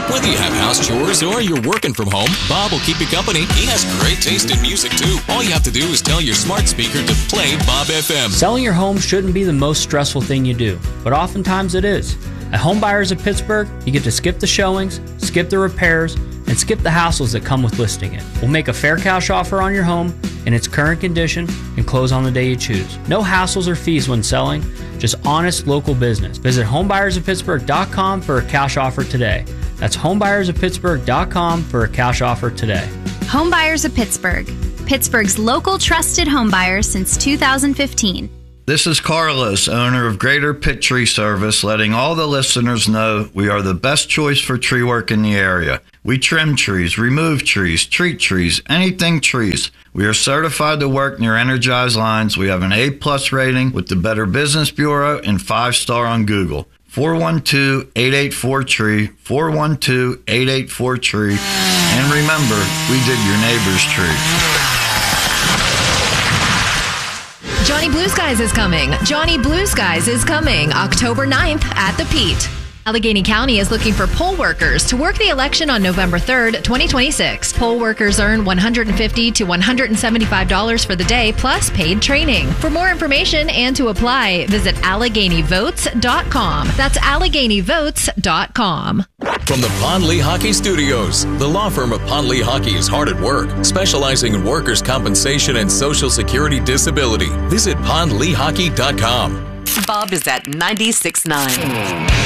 Whether you have house chores or you're working from home, Bob will keep you company. He has great taste in music, too. All you have to do is tell your smart speaker to play Bob FM. Selling your home shouldn't be the most stressful thing you do, but oftentimes it is. At Home Buyers of Pittsburgh, you get to skip the showings, skip the repairs, and skip the hassles that come with listing it. We'll make a fair cash offer on your home in its current condition and close on the day you choose. No hassles or fees when selling, just honest local business. Visit homebuyersoftpittsburgh.com for a cash offer today. That's homebuyersoftpittsburgh.com for a cash offer today. Home Buyers of Pittsburgh, Pittsburgh's local trusted home buyer since 2015. This is Carlos, owner of Greater Pitt Tree Service, letting all the listeners know we are the best choice for tree work in the area. We trim trees, remove trees, treat trees, anything trees. We are certified to work near energized lines. We have an A+ rating with the Better Business Bureau and 5-star on Google. 412-884-TREE, 412-884-TREE. And remember, we did your neighbor's tree. Johnny Blue Skies is coming. Johnny Blue Skies is coming October 9th at the Pete. Allegheny County is looking for poll workers to work the election on November 3rd, 2026. Poll workers earn $150 to $175 for the day, plus paid training. For more information and to apply, visit AlleghenyVotes.com. That's AlleghenyVotes.com. From the Pond Lehocky Studios, the law firm of Pond Lehocky is hard at work, specializing in workers' compensation and Social Security disability. Visit PondLehocky.com. Bob is at 96.9.